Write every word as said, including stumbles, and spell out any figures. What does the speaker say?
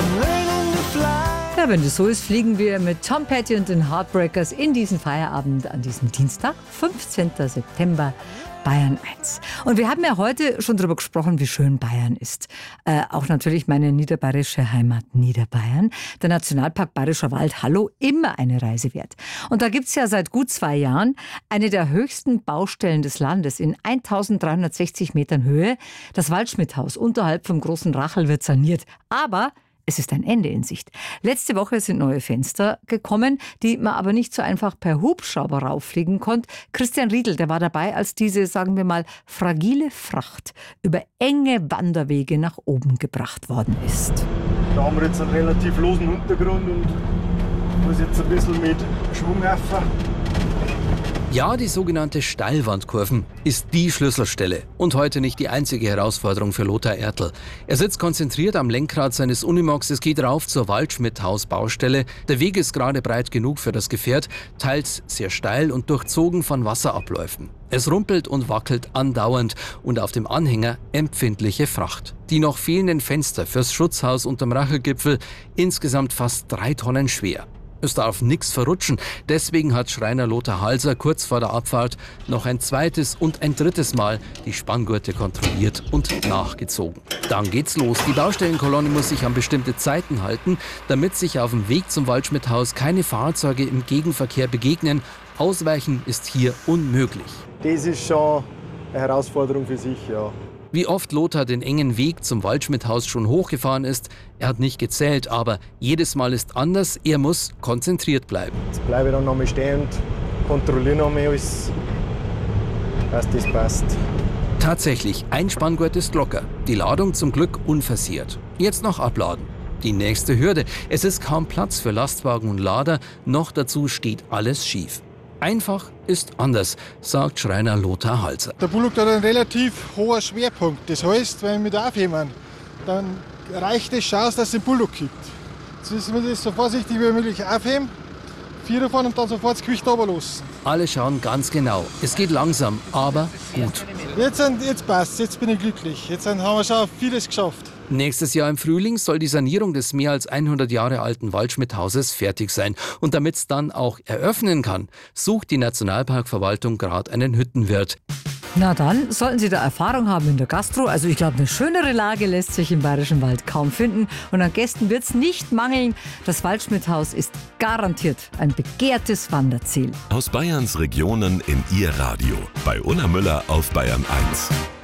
Ja, wenn das so ist, fliegen wir mit Tom Petty und den Heartbreakers in diesen Feierabend an diesem Dienstag, fünfzehnten September, Bayern eins. Und wir haben ja heute schon darüber gesprochen, wie schön Bayern ist. Äh, auch natürlich meine niederbayerische Heimat Niederbayern. Der Nationalpark Bayerischer Wald, hallo, immer eine Reise wert. Und da gibt es ja seit gut zwei Jahren eine der höchsten Baustellen des Landes in eintausenddreihundertsechzig Metern Höhe. Das Waldschmidthaus unterhalb vom Großen Rachel wird saniert. Aber es ist ein Ende in Sicht. Letzte Woche sind neue Fenster gekommen, die man aber nicht so einfach per Hubschrauber rauffliegen konnte. Christian Riedl, der war dabei, als diese, sagen wir mal, fragile Fracht über enge Wanderwege nach oben gebracht worden ist. Da haben wir jetzt einen relativ losen Untergrund und muss jetzt ein bisschen mit Schwung helfen. Ja, die sogenannte Steilwandkurven ist die Schlüsselstelle und heute nicht die einzige Herausforderung für Lothar Ertl. Er sitzt konzentriert am Lenkrad seines Unimogs, es geht rauf zur Waldschmidthaus-Baustelle. Der Weg ist gerade breit genug für das Gefährt, teils sehr steil und durchzogen von Wasserabläufen. Es rumpelt und wackelt andauernd und auf dem Anhänger empfindliche Fracht. Die noch fehlenden Fenster fürs Schutzhaus unterm Rachelgipfel, insgesamt fast drei Tonnen schwer. Es darf nichts verrutschen, deswegen hat Schreiner Lothar Halser kurz vor der Abfahrt noch ein zweites und ein drittes Mal die Spanngurte kontrolliert und nachgezogen. Dann geht's los. Die Baustellenkolonne muss sich an bestimmte Zeiten halten, damit sich auf dem Weg zum Waldschmidthaus keine Fahrzeuge im Gegenverkehr begegnen. Ausweichen ist hier unmöglich. Das ist schon eine Herausforderung für sich, ja. Wie oft Lothar den engen Weg zum Waldschmidthaus schon hochgefahren ist, er hat nicht gezählt, aber jedes Mal ist anders, er muss konzentriert bleiben. Jetzt bleibe ich dann noch mal stehen und kontrolliere noch mal alles, dass das passt. Tatsächlich, ein Spanngurt ist locker, die Ladung zum Glück unversehrt. Jetzt noch abladen. Die nächste Hürde, es ist kaum Platz für Lastwagen und Lader, noch dazu steht alles schief. Einfach ist anders, sagt Schreiner Lothar Halser. Der Bullock hat einen relativ hohen Schwerpunkt. Das heißt, wenn wir mit aufheben, dann reicht es schon aus, dass es den Bullock gibt. Jetzt müssen wir das so vorsichtig wie möglich aufheben, vier fahren und dann sofort das Gewicht runterlassen. Alle schauen ganz genau. Es geht langsam, aber gut. Jetzt, jetzt passt jetzt bin ich glücklich. Jetzt haben wir schon vieles geschafft. Nächstes Jahr im Frühling soll die Sanierung des mehr als hundert Jahre alten Waldschmidthauses fertig sein. Und damit es dann auch eröffnen kann, sucht die Nationalparkverwaltung gerade einen Hüttenwirt. Na dann, sollten Sie da Erfahrung haben in der Gastro, also ich glaube, eine schönere Lage lässt sich im Bayerischen Wald kaum finden. Und an Gästen wird es nicht mangeln. Das Waldschmidthaus ist garantiert ein begehrtes Wanderziel. Aus Bayerns Regionen in Ihr Radio. Bei Unna Müller auf Bayern eins.